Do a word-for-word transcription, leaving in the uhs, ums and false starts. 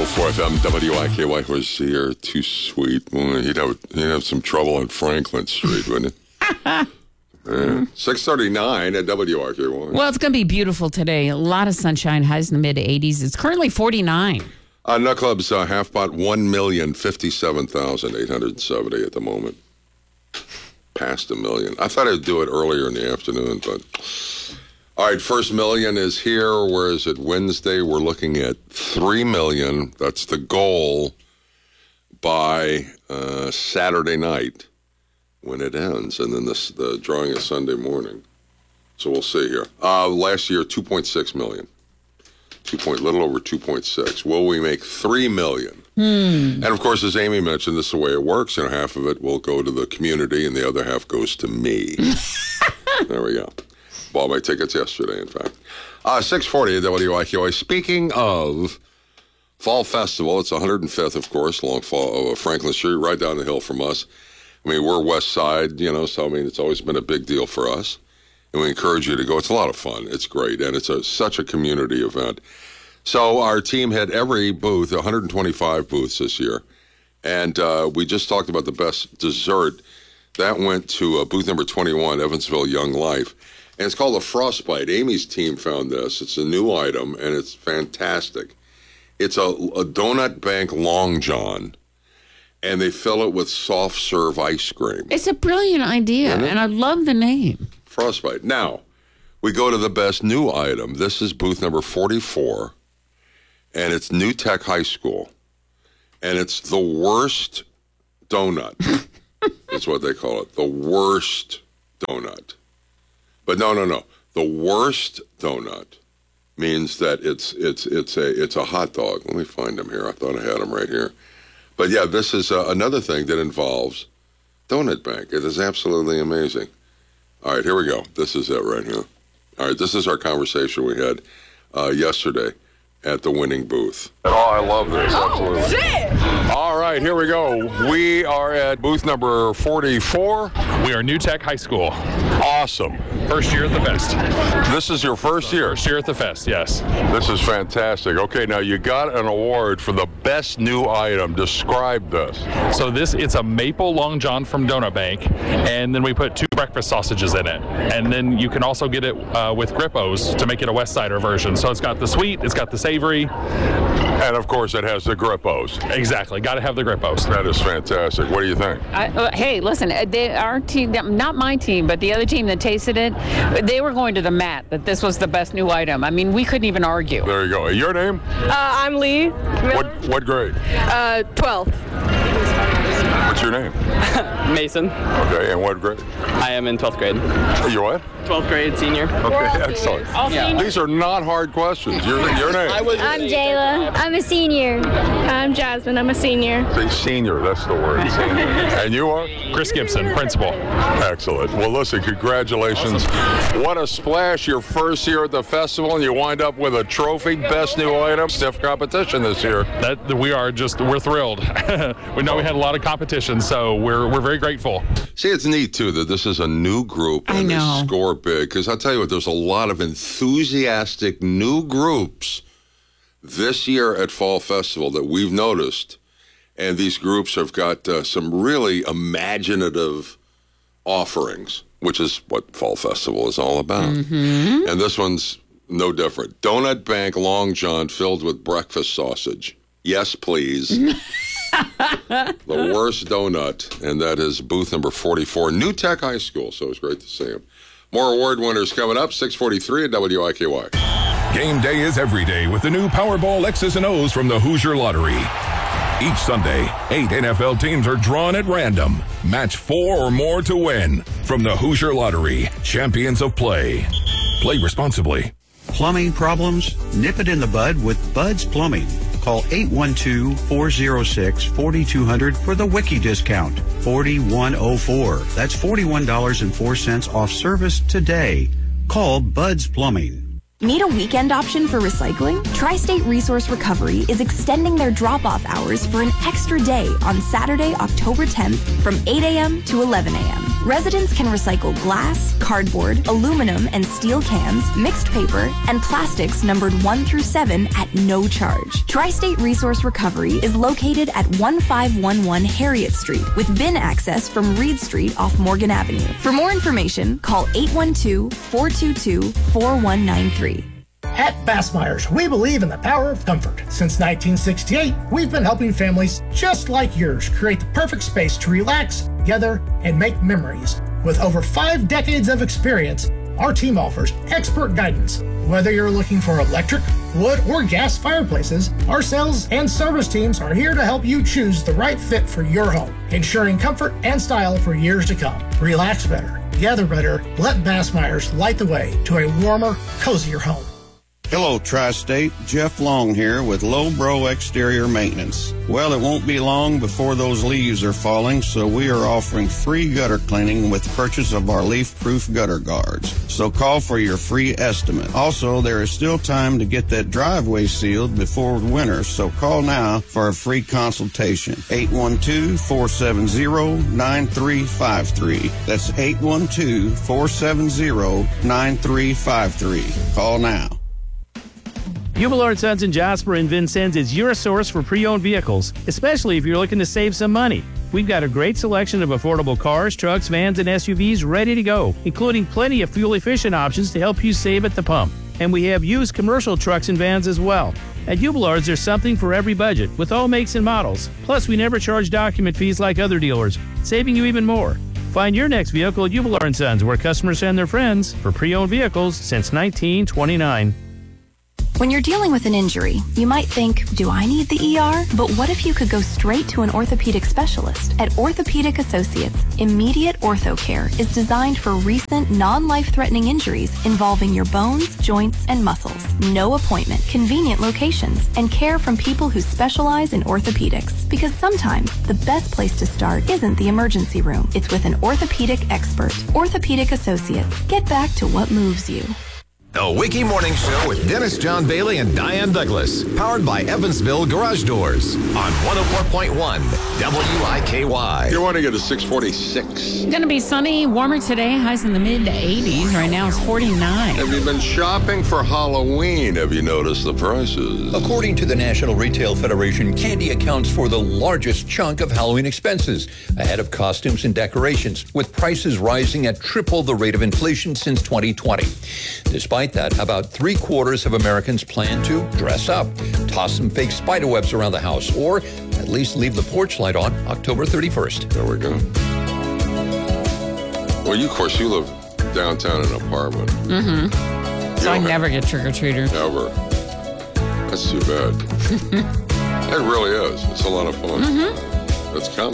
oh four F M W I K Y was here. Too sweet. Boy, he'd have he'd have some trouble on Franklin Street, wouldn't it? six thirty-nine at W I K Y. Well, it's going to be beautiful today. A lot of sunshine, highs in the mid eighties. It's currently forty-nine. Uh, Nut Club's uh, half pot, one million fifty-seven thousand eight hundred seventy at the moment. Past a million. I thought I'd do it earlier in the afternoon, but... All right, first million is here, whereas at Wednesday we're looking at three million. That's the goal by uh, Saturday night when it ends, and then this, the drawing is Sunday morning. So we'll see here. Uh, last year, two point six million. Two point, little over two point six. Will we make three million? Hmm. And of course, as Amy mentioned, this is the way it works. You know, half of it will go to the community, and the other half goes to me. There we go. Bought my tickets yesterday, in fact. Uh, six forty at W I Q Y. Speaking of Fall Festival, it's one hundred fifth, of course, along Fall, uh, Franklin Street, right down the hill from us. I mean, we're West Side, you know, so I mean, it's always been a big deal for us. And we encourage you to go. It's a lot of fun. It's great. And it's a, such a community event. So our team had every booth, one hundred twenty-five booths this year. And uh, we just talked about the best dessert. That went to uh, booth number twenty-one, Evansville Young Life. And it's called a Frostbite. Amy's team found this. It's a new item, and it's fantastic. It's a, a donut bank Long John, and they fill it with soft serve ice cream. It's a brilliant idea, and I love the name. Frostbite. Now, we go to the best new item. This is booth number forty-four, and it's New Tech High School. And it's the worst donut. That's what they call it. The worst donut. But no, no, no. The worst donut means that it's it's it's a it's a hot dog. Let me find them here. I thought I had them right here. But yeah, this is uh, another thing that involves Donut Bank. It is absolutely amazing. All right, here we go. This is it right here. All right, this is our conversation we had uh, yesterday at the winning booth. Oh, I love this. Absolutely. Oh, shit! All right, here we go. We are at booth number forty-four. We are New Tech High School. Awesome. First year at the Fest. This is your first year? First year at the Fest, yes. This is fantastic. Okay, now you got an award for the best new item. Describe this. So this, it's a maple Long John from Donut Bank, and then we put two breakfast sausages in it. And then you can also get it uh, with Grippos to make it a West Sider version. So it's got the sweet, it's got the savory. And of course it has the Grippos. Exactly, got to have the Grippos. That is fantastic. What do you think? I, uh, hey, listen, they, our team, not my team, but the other team that tasted it, they were going to the mat that this was the best new item. I mean, we couldn't even argue. There you go. Your name? Uh, I'm Lee. What what grade? Uh, twelfth. What's your name? Mason. Okay, and what grade? I am in twelfth grade. You what? twelfth grade, senior. Okay, excellent. Yeah. These are not hard questions. Your, your name? I'm Jayla. I'm a senior. I'm Jasmine. I'm a senior. Say senior, that's the word. Senior. And you are? Chris Gibson, principal. Excellent. Well, listen, congratulations. Awesome. What a splash. Your first year at the festival, and you wind up with a trophy, best new item. Stiff competition this year. That we are just, we're thrilled. We know we had a lot of competition, so we're we're very grateful. See, it's neat, too, that this is a new group, and I know. they score big. Because I'll tell you what, there's a lot of enthusiastic new groups this year at Fall Festival that we've noticed. And these groups have got uh, some really imaginative offerings, which is what Fall Festival is all about. Mm-hmm. And this one's no different. Donut Bank Long John filled with breakfast sausage. Yes, please. The worst donut, and that is booth number forty-four, New Tech High School. So it's great to see him. More award winners coming up, six forty-three at W I K Y. Game day is every day with the new Powerball X's and O's from the Hoosier Lottery. Each Sunday, eight N F L teams are drawn at random. Match four or more to win. From the Hoosier Lottery, champions of play. Play responsibly. Plumbing problems? Nip it in the bud with Bud's Plumbing. Call eight one two, four oh six, four two zero zero for the Wiki discount. forty-one oh four. That's forty-one dollars and four cents off service today. Call Bud's Plumbing. Need a weekend option for recycling? Tri-State Resource Recovery is extending their drop-off hours for an extra day on Saturday, October tenth from eight a.m. to eleven a.m. Residents can recycle glass, cardboard, aluminum, and steel cans, mixed paper, and plastics numbered one through seven at no charge. Tri-State Resource Recovery is located at one five one one Harriet Street with bin access from Reed Street off Morgan Avenue. For more information, call eight one two, four two two, four one nine three. At Bassmeyer's, we believe in the power of comfort. Since nineteen sixty-eight, we've been helping families just like yours create the perfect space to relax, gather, and make memories. With over five decades of experience, our team offers expert guidance. Whether you're looking for electric, wood, or gas fireplaces, our sales and service teams are here to help you choose the right fit for your home, ensuring comfort and style for years to come. Relax better, gather better, let Bassmeyer's light the way to a warmer, cozier home. Hello, Tri-State. Jeff Long here with Low Bro Exterior Maintenance. Well, it won't be long before those leaves are falling, so we are offering free gutter cleaning with purchase of our leaf-proof gutter guards. So call for your free estimate. Also, there is still time to get that driveway sealed before winter, so call now for a free consultation. eight one two, four seven zero, nine three five three. That's eight one two, four seven zero, nine three five three. Call now. Hubler and Sons in Jasper and Vincennes is your source for pre-owned vehicles, especially if you're looking to save some money. We've got a great selection of affordable cars, trucks, vans, and S U Vs ready to go, including plenty of fuel-efficient options to help you save at the pump. And we have used commercial trucks and vans as well. At Hubler's, there's something for every budget, with all makes and models. Plus, we never charge document fees like other dealers, saving you even more. Find your next vehicle at Hubler and Sons, where customers send their friends for pre-owned vehicles since nineteen twenty-nine. When you're dealing with an injury, you might think, do I need the E R? But what if you could go straight to an orthopedic specialist? At Orthopedic Associates, immediate ortho care is designed for recent, non-life-threatening injuries involving your bones, joints, and muscles. No appointment, convenient locations, and care from people who specialize in orthopedics. Because sometimes the best place to start isn't the emergency room. It's with an orthopedic expert. Orthopedic Associates. Get back to what moves you. The Wiki Morning Show with Dennis John Bailey and Diane Douglas. Powered by Evansville Garage Doors on one oh four point one W I K Y. You're wanting it at six forty-six. Going to be sunny, warmer today. Highs in the mid eighties. Right now it's forty-nine. Have you been shopping for Halloween? Have you noticed the prices? According to the National Retail Federation, candy accounts for the largest chunk of Halloween expenses, ahead of costumes and decorations, with prices rising at triple the rate of inflation since twenty twenty. Despite that, about three quarters of Americans plan to dress up, toss some fake spider webs around the house, or at least leave the porch light on October thirty-first. There we go. Well, you, of course, you live downtown in an apartment. Mm-hmm. So I never get trick-or-treaters. Never. That's too bad. It really is. It's a lot of fun. Mm-hmm. It's coming.